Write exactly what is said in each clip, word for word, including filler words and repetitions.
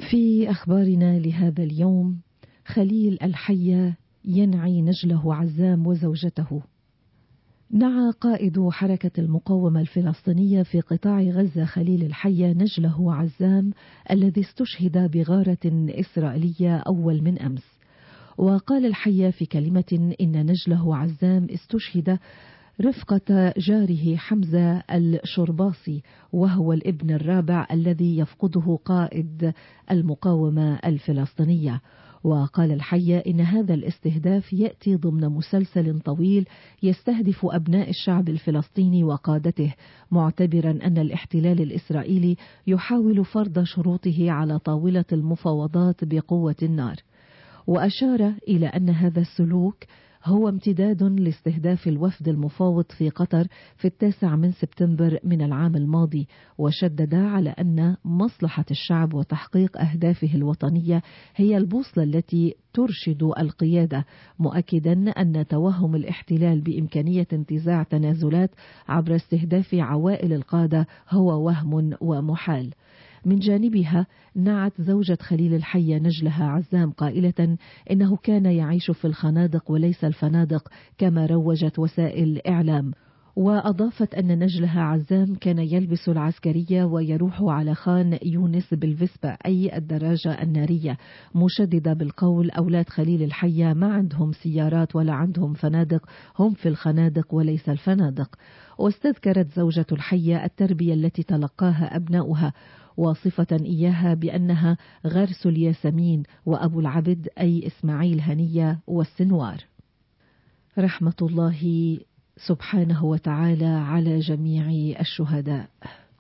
في أخبارنا لهذا اليوم: خليل الحية ينعي نجله عزام وزوجته. نعى قائد حركة المقاومة الفلسطينية في قطاع غزة خليل الحية نجله عزام الذي استشهد بغارة إسرائيلية أول من أمس. وقال الحية في كلمة إن نجله عزام استشهد رفقة جاره حمزة الشرباصي، وهو الابن الرابع الذي يفقده قائد المقاومة الفلسطينية. وقال الحية إن هذا الاستهداف يأتي ضمن مسلسل طويل يستهدف أبناء الشعب الفلسطيني وقادته، معتبرا أن الاحتلال الإسرائيلي يحاول فرض شروطه على طاولة المفاوضات بقوة النار. وأشار إلى أن هذا السلوك هو امتداد لاستهداف الوفد المفاوض في قطر في التاسع من سبتمبر من العام الماضي، وشدد على أن مصلحة الشعب وتحقيق أهدافه الوطنية هي البوصلة التي ترشد القيادة، مؤكدا أن توهم الاحتلال بإمكانية انتزاع تنازلات عبر استهداف عوائل القادة هو وهم ومحال. من جانبها نعت زوجة خليل الحية نجلها عزام قائلة إنه كان يعيش في الخنادق وليس الفنادق كما روجت وسائل الإعلام. وأضافت أن نجلها عزام كان يلبس العسكرية ويروح على خان يونس بالفيسبا أي الدراجة النارية، مشددة بالقول أولاد خليل الحية ما عندهم سيارات ولا عندهم فنادق، هم في الخنادق وليس الفنادق. واستذكرت زوجة الحية التربية التي تلقاها أبناؤها، واصفة إياها بأنها غرس الياسمين وأبو العبد أي إسماعيل هنية والسنوار. رحمة الله سبحانه وتعالى على جميع الشهداء.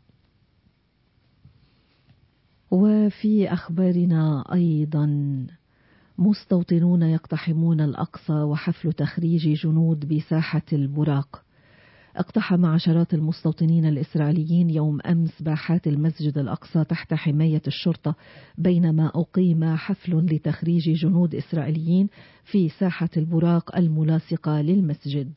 وفي أخبارنا أيضا: مستوطنون يقتحمون الأقصى وحفل تخريج جنود بساحة البراق. اقتحم عشرات المستوطنين الإسرائيليين يوم أمس باحات المسجد الأقصى تحت حماية الشرطة، بينما أقيم حفل لتخريج جنود إسرائيليين في ساحة البراق الملاصقة للمسجد.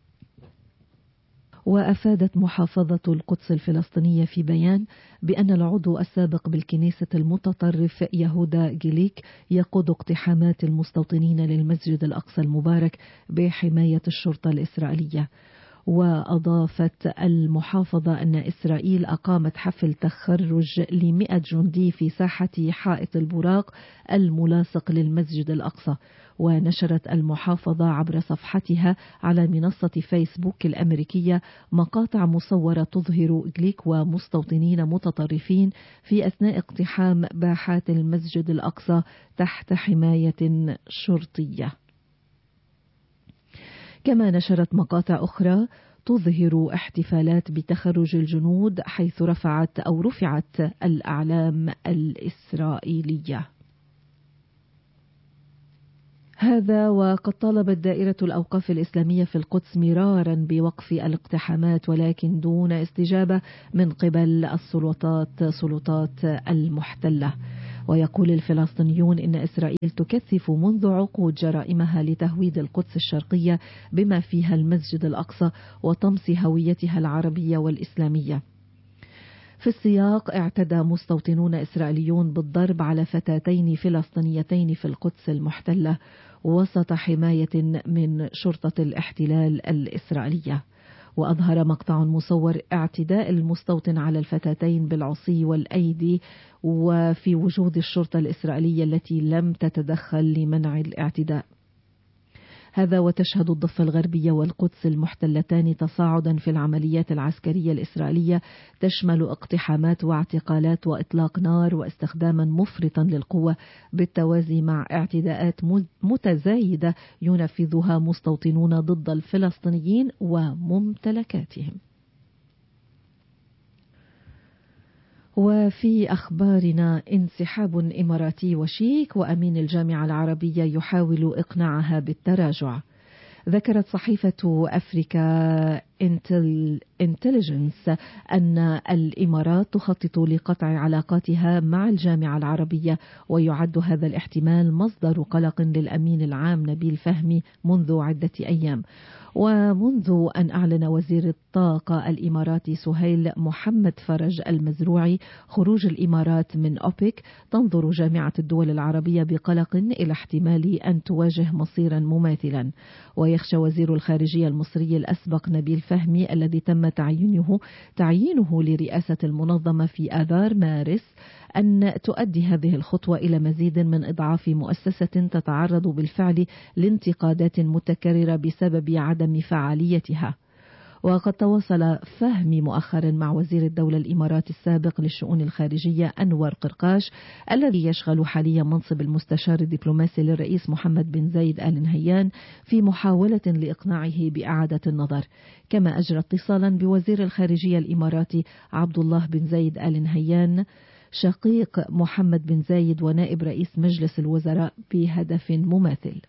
وأفادت محافظة القدس الفلسطينية في بيان بأن العضو السابق بالكنيسة المتطرف يهودا جيليك يقود اقتحامات المستوطنين للمسجد الأقصى المبارك بحماية الشرطة الإسرائيلية. وأضافت المحافظة أن إسرائيل أقامت حفل تخرج لمئة جندي في ساحة حائط البراق الملاصق للمسجد الأقصى. ونشرت المحافظة عبر صفحتها على منصة فيسبوك الأمريكية مقاطع مصورة تظهر جليك ومستوطنين متطرفين في أثناء اقتحام باحات المسجد الأقصى تحت حماية شرطية. كما نشرت مقاطع أخرى تظهر احتفالات بتخرج الجنود حيث رفعت أو رفعت الأعلام الإسرائيلية. هذا وقد طالبت دائرة الأوقاف الإسلامية في القدس مرارا بوقف الاقتحامات، ولكن دون استجابة من قبل السلطات سلطات المحتلة. ويقول الفلسطينيون إن إسرائيل تكثف منذ عقود جرائمها لتهويد القدس الشرقية بما فيها المسجد الأقصى وطمس هويتها العربية والإسلامية. في السياق اعتدى مستوطنون إسرائيليون بالضرب على فتاتين فلسطينيتين في القدس المحتلة وسط حماية من شرطة الاحتلال الإسرائيلية. وأظهر مقطع مصور اعتداء المستوطن على الفتاتين بالعصي والأيدي وفي وجود الشرطة الإسرائيلية التي لم تتدخل لمنع الاعتداء. هذا وتشهد الضفة الغربية والقدس المحتلتان تصاعدا في العمليات العسكرية الإسرائيلية تشمل اقتحامات واعتقالات وإطلاق نار واستخداما مفرطا للقوة، بالتوازي مع اعتداءات متزايدة ينفذها مستوطنون ضد الفلسطينيين وممتلكاتهم. وفي أخبارنا: انسحاب إماراتي وشيك وأمين الجامعة العربية يحاول إقناعها بالتراجع. ذكرت صحيفة أفريكا انتليجنس أن الإمارات تخطط لقطع علاقاتها مع الجامعة العربية، ويعد هذا الاحتمال مصدر قلق للأمين العام نبيل فهمي منذ عدة أيام. ومنذ أن أعلن وزير الطاقة الإماراتي سهيل محمد فرج المزروعي خروج الإمارات من أوبك، تنظر جامعة الدول العربية بقلق إلى احتمال أن تواجه مصيرا مماثلا. ويخشى وزير الخارجية المصري الأسبق نبيل فهمي الذي تم تعيينه تعيينه لرئاسة المنظمة في آذار مارس أن تؤدي هذه الخطوة إلى مزيد من إضعاف مؤسسة تتعرض بالفعل لانتقادات متكررة بسبب عدم فعاليتها. وقد تواصل فهمي مؤخرا مع وزير الدولة الإماراتي السابق للشؤون الخارجية أنور قرقاش الذي يشغل حاليا منصب المستشار الدبلوماسي للرئيس محمد بن زايد آل نهيان في محاولة لإقناعه بإعادة النظر. كما أجرى اتصالا بوزير الخارجية الإماراتي عبد الله بن زايد آل نهيان شقيق محمد بن زايد ونائب رئيس مجلس الوزراء بهدف مماثل.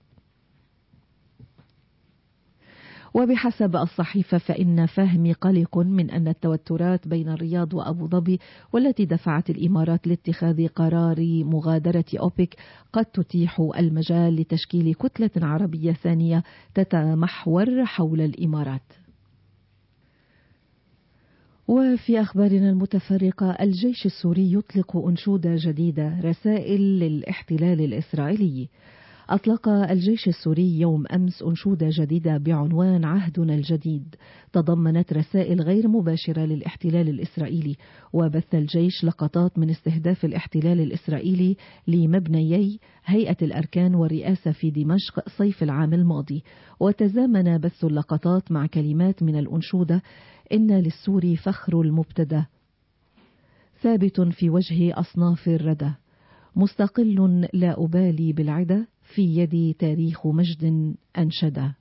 وبحسب الصحيفة فإن فهمي قلق من أن التوترات بين الرياض وأبو ظبي والتي دفعت الإمارات لاتخاذ قرار مغادرة أوبك قد تتيح المجال لتشكيل كتلة عربية ثانية تتمحور حول الإمارات. وفي أخبارنا المتفرقة، الجيش السوري يطلق أنشودة جديدة رسائل للاحتلال الإسرائيلي. أطلق الجيش السوري يوم أمس أنشودة جديدة بعنوان عهدنا الجديد، تضمنت رسائل غير مباشرة للاحتلال الإسرائيلي. وبث الجيش لقطات من استهداف الاحتلال الإسرائيلي لمبنيي هيئة الأركان والرئاسة في دمشق صيف العام الماضي. وتزامن بث اللقطات مع كلمات من الأنشودة: إن للسوري فخر المبتدى، ثابت في وجه أصناف الردى، مستقل لا أبالي بالعدا، في يدي تاريخ مجد أنشدا.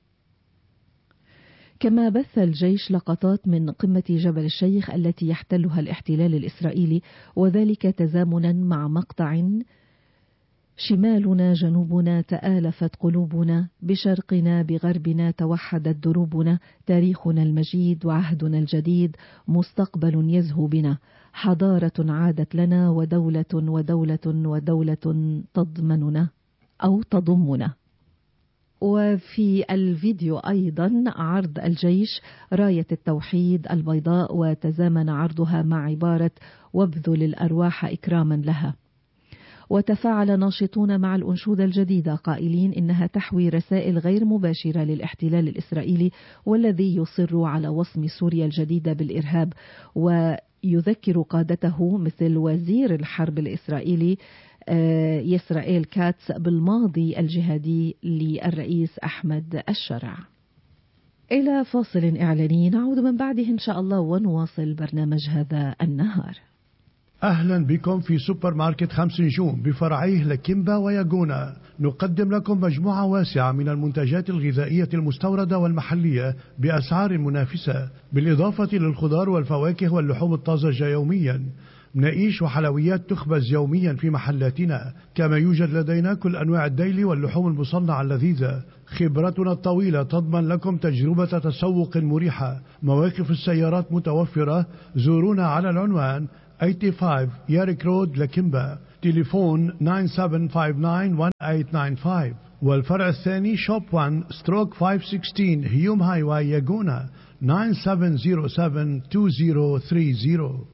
كما بث الجيش لقطات من قمة جبل الشيخ التي يحتلها الاحتلال الإسرائيلي، وذلك تزامنا مع مقطع: شمالنا جنوبنا تآلفت قلوبنا، بشرقنا بغربنا توحدت دروبنا، تاريخنا المجيد وعهدنا الجديد، مستقبل يزهو بنا، حضارة عادت لنا ودولة ودولة ودولة تضمننا أو تضمنا. وفي الفيديو أيضا عرض الجيش راية التوحيد البيضاء، وتزامن عرضها مع عبارة: وابذل الأرواح إكراما لها. وتفاعل ناشطون مع الأنشودة الجديدة قائلين إنها تحوي رسائل غير مباشرة للاحتلال الإسرائيلي والذي يصر على وصم سوريا الجديدة بالإرهاب، ويذكر قادته مثل وزير الحرب الإسرائيلي يسرائيل كاتس بالماضي الجهادي للرئيس أحمد الشرع. إلى فاصل إعلاني نعود من بعده إن شاء الله ونواصل برنامج هذا النهار. أهلا بكم في سوبر ماركت خمس نجوم بفرعيه لكيمبا وياغونا. نقدم لكم مجموعة واسعة من المنتجات الغذائية المستوردة والمحلية بأسعار منافسة، بالإضافة للخضار والفواكه واللحوم الطازجة يوميا. مناقيش وحلويات تخبز يوميا في محلاتنا، كما يوجد لدينا كل أنواع الديلي واللحوم المصنعة اللذيذة. خبرتنا الطويلة تضمن لكم تجربة تسوق مريحة. مواقف السيارات متوفرة. زورونا على العنوان خمسة وثمانين ياريك رود لكيمبا، تليفون تسعة سبعة خمسة تسعة واحد ثمانية تسعة خمسة، والفرع الثاني شوب واحد ستروك خمسمية وستة عشر هيوم هاي واي ياغونا تسعة سبعة صفر سبعة اثنين صفر ثلاثين.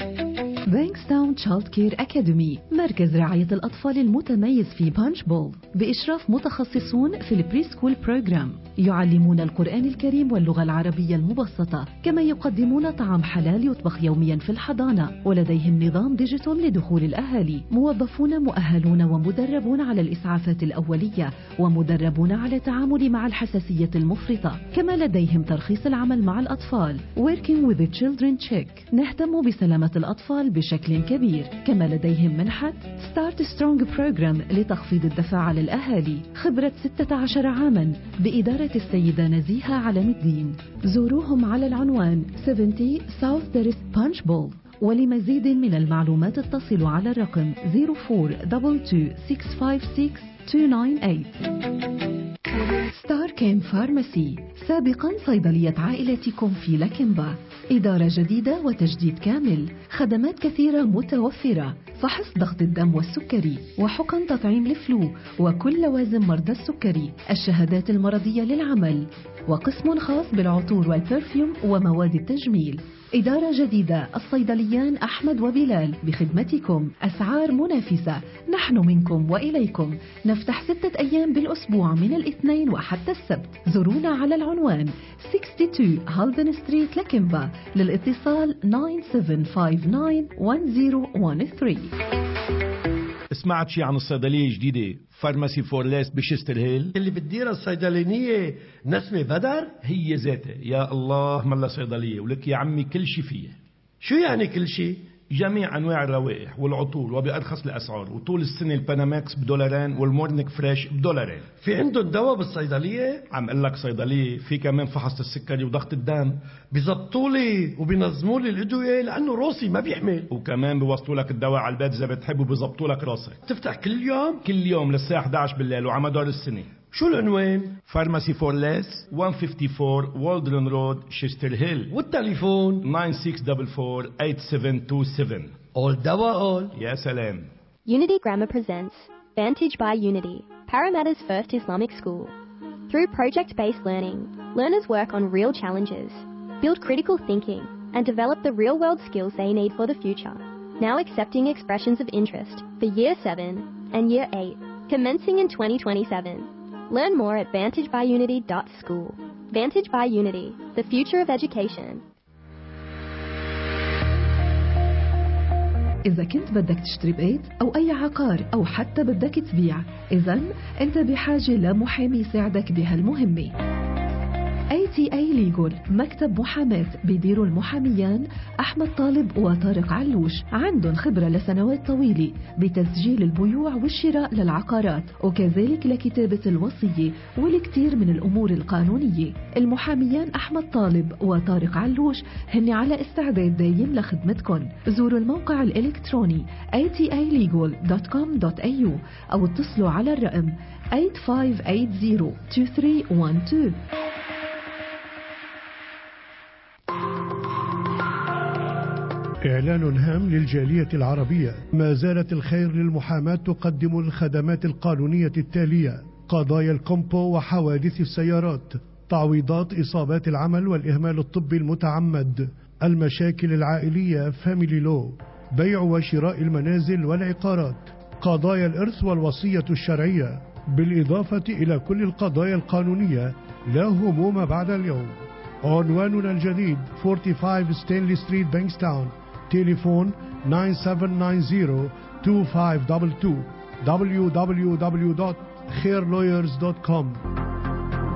بانكستاون تشايلد كير أكاديمي، مركز رعاية الأطفال المتميز في بانش بول بإشراف متخصصون في البري سكول بروجرام، يعلمون القرآن الكريم واللغة العربية المبسطة، كما يقدمون طعام حلال يطبخ يوميا في الحضانة، ولديهم نظام ديجيتال لدخول الأهالي. موظفون مؤهلون ومدربون على الإسعافات الأولية، ومدربون على التعامل مع الحساسية المفرطة، كما لديهم ترخيص العمل مع الأطفال Working with the Children Check. نهتم بسلامة الأطفال بشكل كبير، كما لديهم منحة Start Strong Program لتخفيض الدفع على الأهالي. خبرة ستة عشر عاما بإدارة السيدة نزيهة علم الدين. زوروهم على العنوان سبعين South Terrace Punch Bowl. ولمزيد من المعلومات اتصلوا على الرقم صفر أربعة اثنين اثنين ستة خمسة ستة اثنين تسعة ثمانية. ستار كيم فارماسي، سابقا صيدلية عائلتكم في لاكيمبا. إدارة جديدة وتجديد كامل، خدمات كثيرة متوفرة، فحص ضغط الدم والسكري، وحقن تطعيم الفلو، وكل لوازم مرضى السكري، الشهادات المرضية للعمل، وقسم خاص بالعطور والبرفيوم ومواد التجميل. إدارة جديدة، الصيدليان أحمد وبلال بخدمتكم، أسعار منافسة، نحن منكم وإليكم. نفتح ستة أيام بالأسبوع من الاثنين وحتى السبت. زورونا على العنوان اثنين وستين هالدن ستريت لاكيمبا. للاتصال تسعة سبعة خمسة تسعة واحد صفر واحد ثلاثة. سمعت شي عن الصيدلية الجديدة فارماسي فورليس بشستر هيل اللي بتديرها الصيدلانية نسمة بدر؟ هي ذاتها. يا الله ملا صيدلية ولك يا عمي كل شي فيها. شو يعني كل شي؟ جميع أنواع الروائح والعطور وبأرخص الأسعار، وطول السنة الباناماكس بدولارين والمورنيك فريش بدولارين. في عندهم دواء بالصيدلية؟ عم قلك صيدلية في كمان فحص السكري وضغط الدم. بيزبطولي وبينظموا لي الأدوية لأنه روسي ما بيحمل، وكمان بيوصلوا لك الدواء على البيت إذا بتحب وبيزبطوا لك راسك. تفتح كل يوم؟ كل يوم للساعة إحدى عشر بالليل وعلى مدار السنة. شو العنوان؟ فارماسي فورليس مئة وأربعة وخمسين والدرن رود شستر هيل، والتليفون تسعة ستة أربعة أربعة ثمانية سبعة اتنين سبعة. أول دواء أول. يا سلام. Unity Grammar presents Vantage by Unity, Parramatta's first Islamic school. Through project-based learning, learners work on real challenges, build critical thinking, and develop the real-world skills they need for the future. Now accepting expressions of interest for Year seven and Year eight, commencing in twenty twenty-seven. Learn more at vantage by unity dot school. Vantage by Unity, the future of education. إذا كنت بدك تشتري بيت أو أي عقار أو حتى بدك تبيع، إذن أنت بحاجة لمحامي يساعدك بهالمهمة. إيه تي إيه Legal، مكتب محاماة بيديروا المحاميان أحمد طالب وطارق علوش. عندهم خبرة لسنوات طويلة بتسجيل البيوع والشراء للعقارات، وكذلك لكتابة الوصية والكثير من الأمور القانونية. المحاميان أحمد طالب وطارق علوش هن على استعداد دايم لخدمتكم. زوروا الموقع الإلكتروني إيه تي إيه ليجل دوت كوم دوت إيه يو أو اتصلوا على الرقم ثمانية خمسة ثمانية صفر اثنين ثلاثة واحد اثنين. إعلان هام للجالية العربية. ما زالت الخير للمحاماة تقدم الخدمات القانونية التالية: قضايا الكومبو وحوادث السيارات، تعويضات إصابات العمل والإهمال الطبي المتعمد، المشاكل العائلية فاميلي لو، بيع وشراء المنازل والعقارات، قضايا الإرث والوصية الشرعية، بالإضافة إلى كل القضايا القانونية. لا هموم بعد اليوم. عنواننا الجديد خمسة وأربعين ستانلي ستريت بانكستاون. تليفون تسعة سبعة تسعة صفر اثنين خمسة اثنين اثنين. دبليو دبليو دبليو دوت خير لويرز دوت كوم.